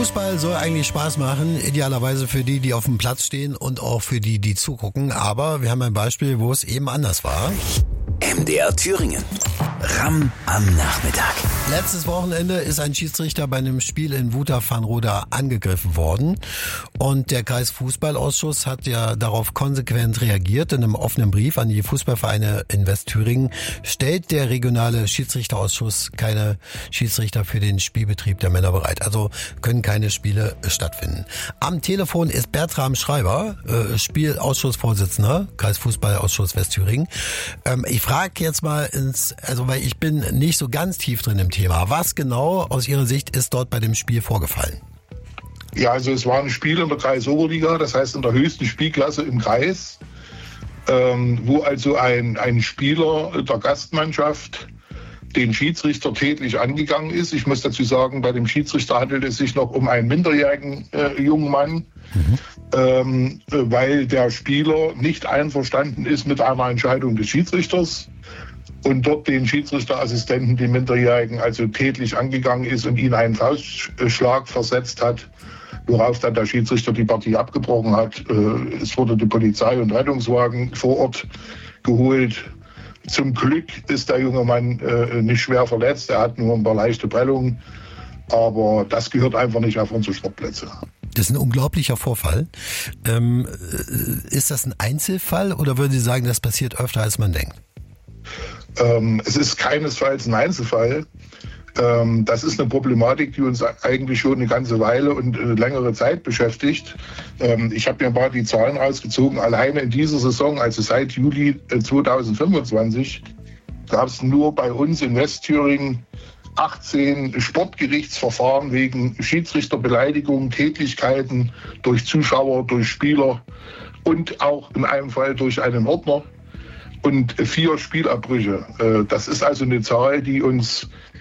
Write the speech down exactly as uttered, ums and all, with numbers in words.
Fußball soll eigentlich Spaß machen, idealerweise für die, die auf dem Platz stehen und auch für die, die zugucken. Aber wir haben ein Beispiel, wo es eben anders war. M D R Thüringen. Ramm am Nachmittag. Letztes Wochenende ist ein Schiedsrichter bei einem Spiel in Wutach-Vanroda angegriffen worden. Und der Kreisfußballausschuss hat ja darauf konsequent reagiert. In einem offenen Brief an die Fußballvereine in Westthüringen stellt der regionale Schiedsrichterausschuss keine Schiedsrichter für den Spielbetrieb der Männer bereit. Also können keine Spiele stattfinden. Am Telefon ist Bertram Schreiber, äh, Spielausschussvorsitzender, Kreisfußballausschuss Westthüringen. Ähm, ich frage jetzt mal ins, also weil ich bin nicht so ganz tief drin im Thema. Was genau aus Ihrer Sicht ist dort bei dem Spiel vorgefallen? Ja, also es war ein Spiel in der Kreisoberliga, das heißt in der höchsten Spielklasse im Kreis, ähm, wo also ein, ein Spieler der Gastmannschaft den Schiedsrichter tätlich angegangen ist. Ich muss dazu sagen, bei dem Schiedsrichter handelt es sich noch um einen minderjährigen äh, jungen Mann, mhm. ähm, weil der Spieler nicht einverstanden ist mit einer Entscheidung des Schiedsrichters und dort den Schiedsrichterassistenten, den Minderjährigen, also tätlich angegangen ist und ihn einen Faustschlag versetzt hat, worauf dann der Schiedsrichter die Partie abgebrochen hat. Äh, es wurde die Polizei und Rettungswagen vor Ort geholt. Zum Glück ist der junge Mann äh, nicht schwer verletzt, er hat nur ein paar leichte Prellungen, aber das gehört einfach nicht auf unsere Sportplätze. Das ist ein unglaublicher Vorfall. Ähm, ist das ein Einzelfall oder würden Sie sagen, das passiert öfter, als man denkt? Ähm, es ist keinesfalls ein Einzelfall. Ähm, das ist eine Problematik, die uns eigentlich schon eine ganze Weile und äh, längere Zeit beschäftigt. Ähm, ich habe mir mal die Zahlen rausgezogen. Alleine in dieser Saison, also seit Juli äh, zweitausendfünfundzwanzig, gab es nur bei uns in Westthüringen achtzehn Sportgerichtsverfahren wegen Schiedsrichterbeleidigung, Tätlichkeiten durch Zuschauer, durch Spieler und auch in einem Fall durch einen Ordner und vier Spielabbrüche. Äh, das ist also eine Zahl, die uns